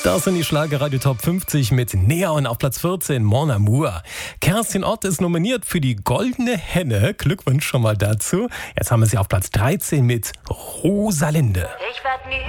Das sind die Schlagerradio Top 50 mit Neon auf Platz 14, Mon Amour. Kerstin Ott ist nominiert für die Goldene Henne. Glückwunsch schon mal dazu. Jetzt haben wir sie auf Platz 13 mit Rosalinde. Ich werd nie